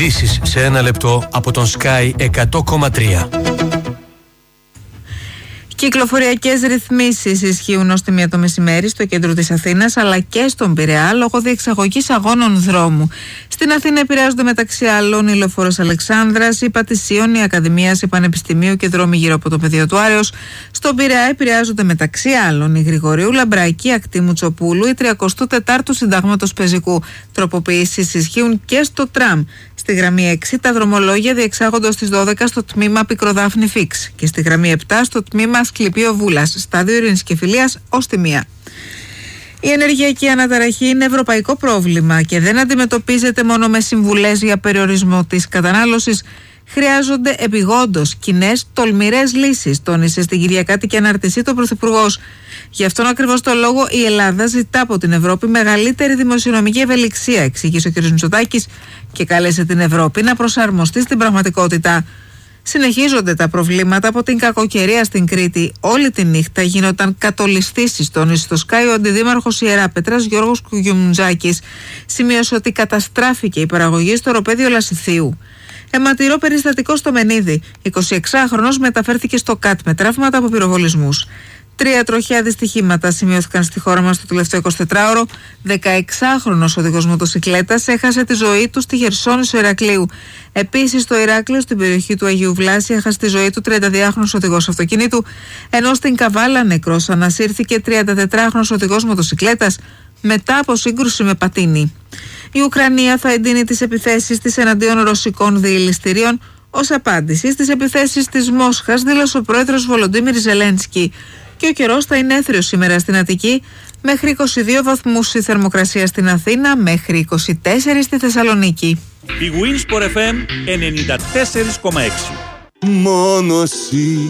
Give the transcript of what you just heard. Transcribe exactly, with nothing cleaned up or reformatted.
Ειδήσεις σε ένα λεπτό από τον Sky εκατό κόμμα τρία. Κυκλοφοριακές ρυθμίσεις ισχύουν ως τη μία το μεσημέρι στο κέντρο της Αθήνας αλλά και στον Πειραιά λόγω διεξαγωγής αγώνων δρόμου. Στην Αθήνα επηρεάζονται μεταξύ άλλων η Λεωφόρος Αλεξάνδρας, η Πατησίων, η Ακαδημίας, η Πανεπιστημίου και δρόμοι γύρω από το πεδίο του Άρεως. Στον Πειραιά επηρεάζονται μεταξύ άλλων η Γρηγορίου Λαμπράκη, Ακτήμου Τσοπούλου, η τριακοστού τετάρτου Συντάγματος Πεζικού. Τροποποιήσεις ισχύουν και στο τραμ. Στη γραμμή έξι τα δρομολόγια διεξάγονται στις δώδεκα στο τμήμα Πικροδάφνη Φίξ και στη γραμμή επτά στο τμήμα Σκληπείο Βούλας, στάδιο Ειρήνης και Φιλίας ως τη μία. Η ενεργειακή αναταραχή είναι ευρωπαϊκό πρόβλημα και δεν αντιμετωπίζεται μόνο με συμβουλές για περιορισμό της κατανάλωσης. Χρειάζονται επιγόντως κοινές, τολμηρές λύσεις, τόνισε στην Κυριακάτικη ανάρτησή του Πρωθυπουργός. Γι' αυτόν ακριβώς το λόγο η Ελλάδα ζητά από την Ευρώπη μεγαλύτερη δημοσιονομική ευελιξία, εξήγησε ο κ. Μητσοτάκης και κάλεσε την Ευρώπη να προσαρμοστεί στην πραγματικότητα. Συνεχίζονται τα προβλήματα από την κακοκαιρία στην Κρήτη. Όλη τη νύχτα γίνονταν κατολιστήσεις, τόνισε στο Sky ο αντιδήμαρχος Ιεράπετρας Γιώργος Κουγιουμτζάκης. Σημείωσε ότι καταστράφηκε η παραγωγή στο οροπέδιο Λασιθίου. Αιματηρό περιστατικό στο Μενίδη. εικοσιεξάχρονος μεταφέρθηκε στο ΚΑΤ με τραύματα από πυροβολισμούς. Τρία τροχαία δυστυχήματα σημειώθηκαν στη χώρα μας το τελευταίο εικοσιτετράωρο. δεκαεξάχρονος οδηγός μοτοσικλέτας έχασε τη ζωή του στη Χερσόνησο Ηρακλείου. Επίσης στο Ηράκλειο, στην περιοχή του Αγίου Βλάση, έχασε τη ζωή του τριανταδυάχρονος οδηγός αυτοκινήτου, ενώ στην Καβάλα νεκρός ανασύρθηκε τριαντατετράχρονος οδηγός μοτοσικλέτας μετά από σύγκρουση με πατίνι. Η Ουκρανία θα εντείνει τις επιθέσεις της εναντίον ρωσικών διελιστηρίων ως απάντηση στις επιθέσεις της Μόσχας, δήλωσε ο πρόεδρος Βολοντίμιρ Ζελένσκι. Και ο καιρός θα είναι έθριος σήμερα στην Αττική, μέχρι είκοσι δύο βαθμούς η θερμοκρασία στην Αθήνα, μέχρι είκοσι τέσσερα στη Θεσσαλονίκη. Η Winsport εφ εμ ενενήντα τέσσερα κόμμα έξι. Μόνο εσύ